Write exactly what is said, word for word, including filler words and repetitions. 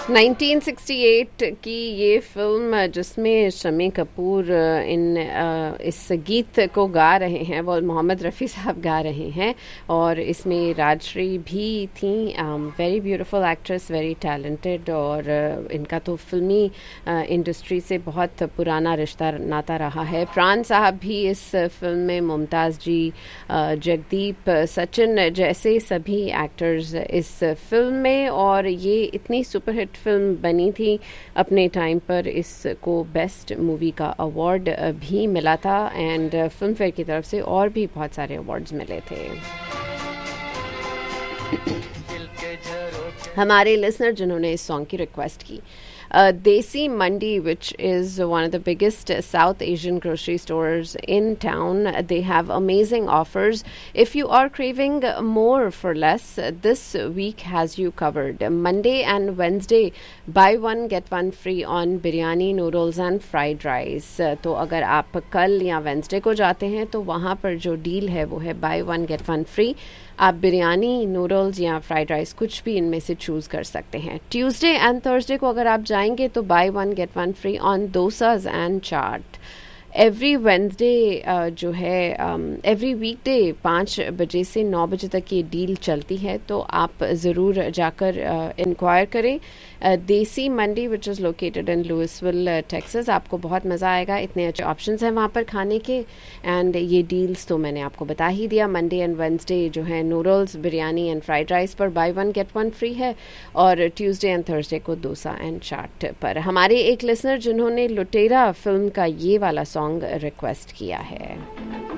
Nineteen sixty eight की ये film जिसमें शम्मी कपूर इन इस गीत को गा रहे हैं, वो मोहम्मद रफ़ी साहब गा रहे हैं और इसमें राजश्री भी थी। Very beautiful actress, very talented, और इनका तो फिल्मी इंडस्ट्री से बहुत पुराना रिश्ता नाता रहा है। प्राण साहब भी इस फिल्म में, मुमताज़ जी, जगदीप, सचिन जैसे सभी एक्टर्स इस फिल्म में, और ये इतनी सुपरहिट फिल्म बनी थी अपने टाइम पर। इसको बेस्ट मूवी का अवार्ड भी मिला था एंड फिल्म फेयर की तरफ से और भी बहुत सारे अवार्ड्स मिले थे। हमारे लिसनर जिन्होंने इस सॉन्ग की रिक्वेस्ट की, Uh, Desi Mandi, which is one of the biggest South Asian grocery stores in town. They have amazing offers. If you are craving more for less, this week has you covered. Monday and Wednesday, buy one get one free on biryani, noodles and fried rice. तो अगर आप कल या Wednesday को जाते हैं तो वहाँ पर जो डील है वो है buy one get one free. आप बिरयानी, नूडल्स या फ्राइड राइस कुछ भी इनमें से चूज़ कर सकते हैं। ट्यूसडे एंड थर्सडे को अगर आप जाएंगे तो by one get one free on dosas and chaat. Every Wednesday जो है, एवरी वीकडे पाँच बजे से नौ बजे तक ये डील चलती है, तो आप ज़रूर जाकर इंक्वायर करें। देसी मंडी which is located in Louisville, Texas. आपको बहुत मज़ा आएगा, इतने अच्छे ऑप्शंस हैं वहाँ पर खाने के, एंड ये डील्स तो मैंने आपको बता ही दिया। मंडे एंड वेंसडे जो है noodles, biryani and fried rice पर by one get one free है, और ट्यूसडे एंड थर्सडे को डोसा एंड चाट पर। हमारे एक लिसनर जिन्होंने लुटेरा फिल्म का ये वाला सॉन्ग रिक्वेस्ट किया है।